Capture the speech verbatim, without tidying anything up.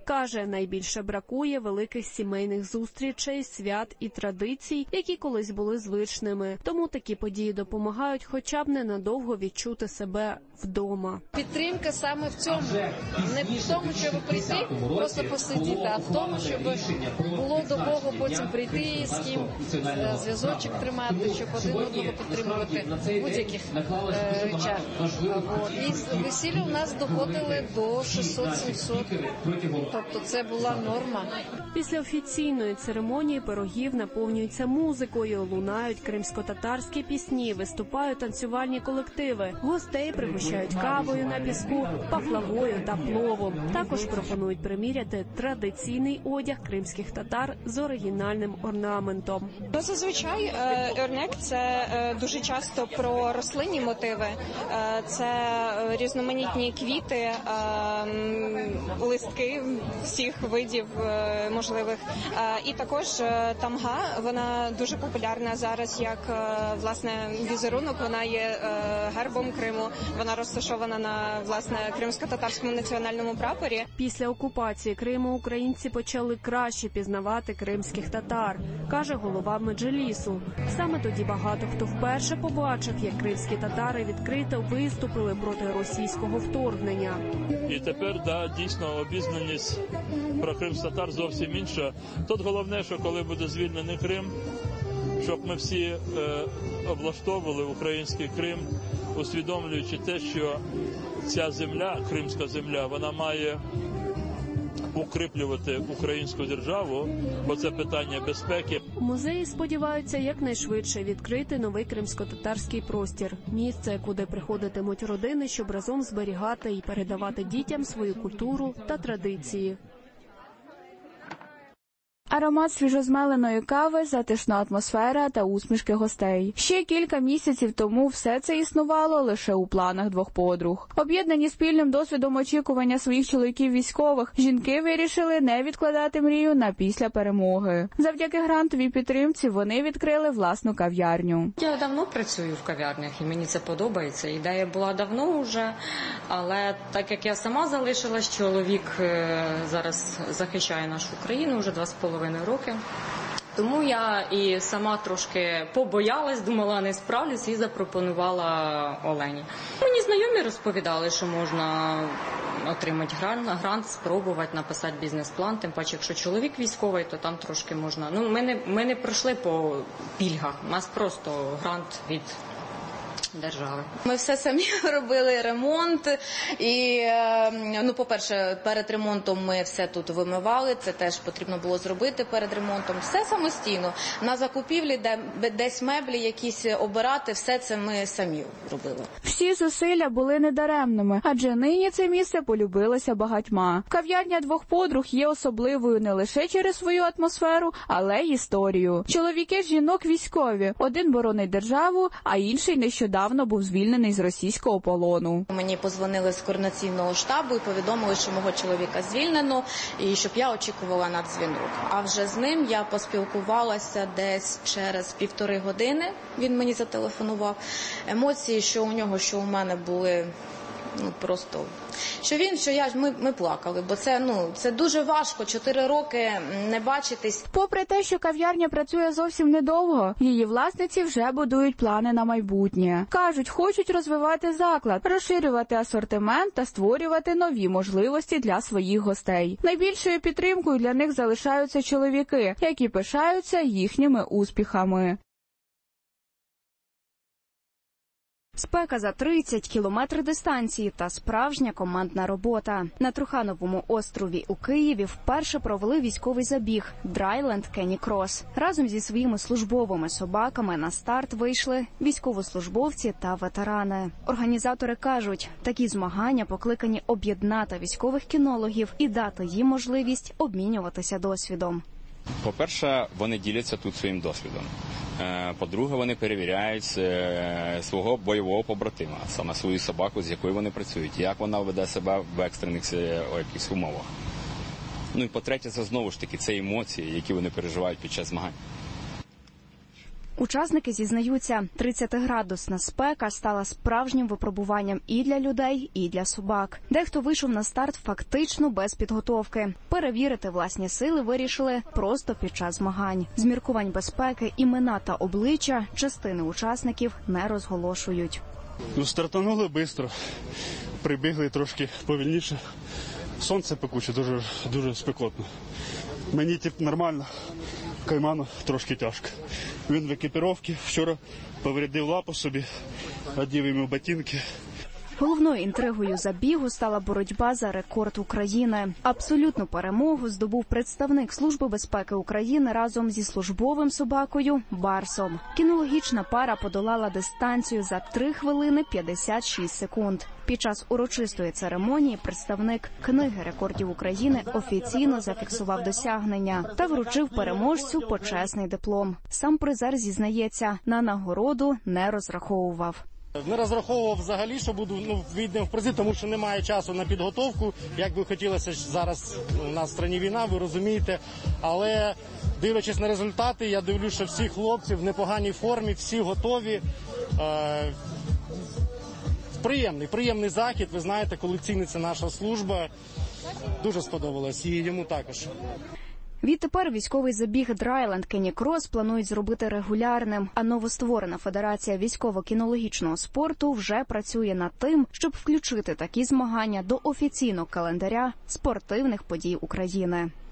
Каже, найбільше бракує великих сімейних зустрічей, свят і традицій, які колись були звичними. Тому такі події допомагають хоча б ненадовго відчути себе вдома. Підтримка саме в цьому. Не в тому, щоб прийти, просто посидіти, а в тому, щоб було до кого потім прийти, з ким зв'язочок тримати, щоб один одного підтримувати в будь-яких е, речах. І весілля у нас доходили до шістсот-сімсот. Тобто це була норма. Після офіційної церемонії пирогів наповнюються музикою, лунають кримсько-татарські пісні, виступають танцювальні колективи. Гостей пригощають кавою на піску, пахлавою та пловом. Також пропонують приміряти традиційний одяг кримських татар з оригінальним орнаментом. Ну, зазвичай ернек – це дуже часто про рослинні мотиви. Це різноманітні квіти, листки всіх видів можливих. І також тамга, вона дуже популярна зараз як, власне, візерунок. Вона є гербом Криму. Вона розташована на, власне, кримсько-татарському національному прапорі. Після окупації Криму українці почали краще пізнавати кримських татар, каже голова Меджлісу. Саме тоді багато хто вперше побачив, як кримські татари відкрито виступили проти російського вторгнення. І тепер, да, дійсно, обізнаність про кримських татар зовсім інша. Тут головне, що коли буде звільнений Крим, щоб ми всі е, облаштовували український Крим, усвідомлюючи те, що ця земля, кримська земля, вона має укріплювати українську державу, бо це питання безпеки. У музеї сподіваються якнайшвидше відкрити новий кримсько-татарський простір. Місце, куди приходитимуть родини, щоб разом зберігати і передавати дітям свою культуру та традиції. Аромат свіжозмеленої кави, затишна атмосфера та усмішки гостей. Ще кілька місяців тому все це існувало лише у планах двох подруг. Об'єднані спільним досвідом очікування своїх чоловіків військових, жінки вирішили не відкладати мрію на після перемоги. Завдяки грантовій підтримці вони відкрили власну кав'ярню. Я давно працюю в кав'ярнях і мені це подобається. Ідея була давно вже, але так як я сама залишилась, чоловік зараз захищає нашу країну вже два з половиною роки. Тому я і сама трошки побоялась, думала, не справлюсь, і запропонувала Олені. Мені знайомі розповідали, що можна отримати грант, грант, спробувати написати бізнес-план, тим паче, якщо чоловік військовий, то там трошки можна. Ну, ми не, ми не пройшли по пільгах, у нас просто грант від держави. Ми все самі робили, ремонт, і, ну, по-перше, перед ремонтом ми все тут вимивали, це теж потрібно було зробити перед ремонтом, все самостійно. На закупівлі, де, десь меблі якісь обирати, все це ми самі робили. Всі зусилля були недаремними, адже нині це місце полюбилося багатьма. Кав'ярня двох подруг є особливою не лише через свою атмосферу, але й історію. Чоловіки жінок військові, один боронить державу, а інший нещодавно Давно був звільнений з російського полону. Мені подзвонили з координаційного штабу і повідомили, що мого чоловіка звільнено, і щоб я очікувала на дзвінок. А вже з ним я поспілкувалася десь через півтори години, він мені зателефонував. Емоції, що у нього, що у мене були, ну, просто, що він, що я, ми, ми плакали, бо це, ну, це дуже важко, чотири роки не бачитись. Попри те, що кав'ярня працює зовсім недовго, її власниці вже будують плани на майбутнє. Кажуть, хочуть розвивати заклад, розширювати асортимент та створювати нові можливості для своїх гостей. Найбільшою підтримкою для них залишаються чоловіки, які пишаються їхніми успіхами. Спека за тридцять кілометрів дистанції та справжня командна робота. На Трухановому острові у Києві вперше провели військовий забіг «Драйленд Кенні Крос». Разом зі своїми службовими собаками на старт вийшли військовослужбовці та ветерани. Організатори кажуть, такі змагання покликані об'єднати військових кінологів і дати їм можливість обмінюватися досвідом. По-перше, вони діляться тут своїм досвідом. По-друге, вони перевіряють свого бойового побратима, саме свою собаку, з якою вони працюють, як вона веде себе в екстрених якихось умовах. Ну і по-третє, це знову ж таки, це емоції, які вони переживають під час змагань. Учасники зізнаються, тридцятиградусна спека стала справжнім випробуванням і для людей, і для собак. Дехто вийшов на старт фактично без підготовки. Перевірити власні сили вирішили просто під час змагань. З міркувань безпеки імена та обличчя частини учасників не розголошують. Ну, стартанули швидко, прибігли трошки повільніше. Сонце пекуче, дуже, дуже спекотно. Мені тип нормально, Кайману трошки тяжко. Він в екіпіровці, вчора повредив лапу собі, одів йому ботинки. Головною інтригою забігу стала боротьба за рекорд України. Абсолютну перемогу здобув представник Служби безпеки України разом зі службовим собакою Барсом. Кінологічна пара подолала дистанцію за три хвилини п'ятдесят шість секунд. Під час урочистої церемонії представник Книги рекордів України офіційно зафіксував досягнення та вручив переможцю почесний диплом. Сам призер зізнається, на нагороду не розраховував. Не розраховував взагалі, що буду ну, вийдемо в призи, тому що немає часу на підготовку. Як би хотілося, зараз у нас в країні війна, ви розумієте. Але дивлячись на результати, я дивлюся, що всі хлопці в непоганій формі, всі готові. Е, приємний, приємний захід, ви знаєте, коли ціниться наша служба. Дуже сподобалось і йому також. Відтепер військовий забіг Драйленд Кенікрос планують зробити регулярним, а новостворена Федерація військово-кінологічного спорту вже працює над тим, щоб включити такі змагання до офіційного календаря спортивних подій України.